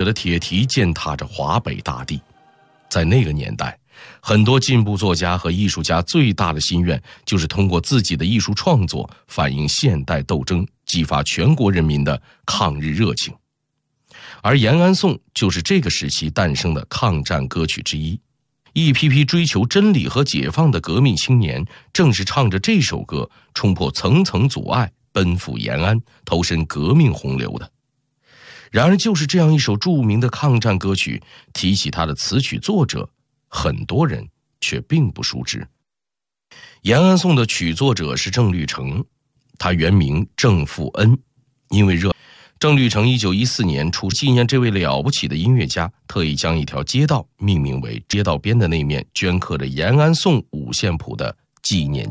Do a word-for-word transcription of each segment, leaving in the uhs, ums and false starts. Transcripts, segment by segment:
的铁蹄践踏着华北大地。在那个年代，很多进步作家和艺术家最大的心愿就是通过自己的艺术创作反映现代斗争，激发全国人民的抗日热情。而延安颂就是这个时期诞生的抗战歌曲之一。一批批追求真理和解放的革命青年，正是唱着这首歌，冲破层层阻碍，奔赴延安，投身革命洪流的。然而，就是这样一首著名的抗战歌曲，提起它的词曲作者，很多人却并不熟知。延安颂的曲作者是郑律成，他原名郑富恩，因为热郑律成一九一四年出纪念这位了不起的音乐家，特意将一条街道命名为街道边的那面镌刻着延安颂五线谱的纪念。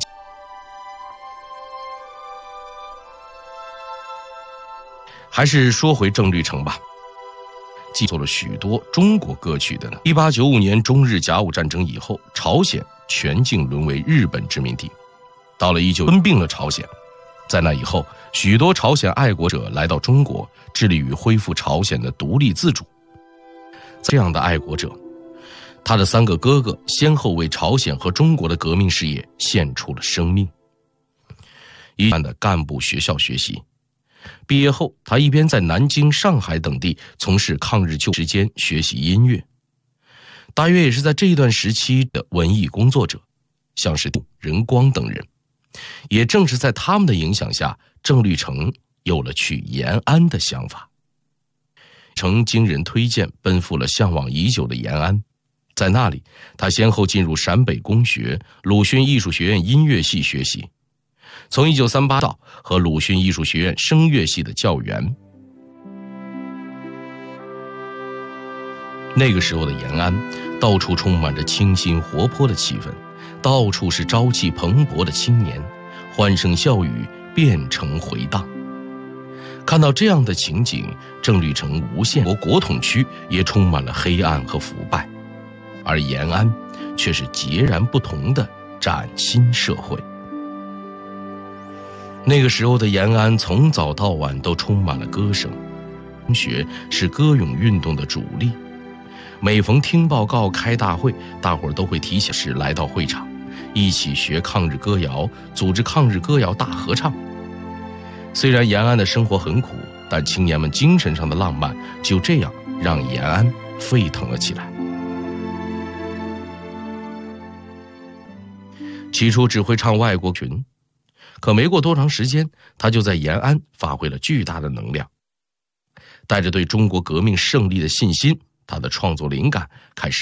还是说回郑律成吧，记作了许多中国歌曲的呢。一八九五年中日甲午战争以后，朝鲜全境沦为日本殖民地，到了一九吞并了朝鲜。在那以后，许多朝鲜爱国者来到中国，致力于恢复朝鲜的独立自主。这样的爱国者，他的三个哥哥先后为朝鲜和中国的革命事业献出了生命。一般的干部学校学习，毕业后，他一边在南京、上海等地从事抗日救时间学习音乐。大约也是在这一段时期的文艺工作者，像是任光等人，也正是在他们的影响下，郑律成有了去延安的想法。曾经人推荐，奔赴了向往已久的延安。在那里，他先后进入陕北工学、鲁迅艺术学院音乐系学习，从一九三八到和鲁迅艺术学院声乐系的教员。那个时候的延安，到处充满着清新活泼的气氛，到处是朝气蓬勃的青年，欢声笑语遍城回荡。看到这样的情景，郑律成无限国国统区也充满了黑暗和腐败，而延安却是截然不同的崭新社会。那个时候的延安从早到晚都充满了歌声，中学是歌咏运动的主力。每逢听报告开大会，大伙儿都会提起时来到会场，一起学抗日歌谣，组织抗日歌谣大合唱。虽然延安的生活很苦，但青年们精神上的浪漫就这样让延安沸腾了起来。起初只会唱外国群，可没过多长时间，他就在延安发挥了巨大的能量。带着对中国革命胜利的信心，他的创作灵感开始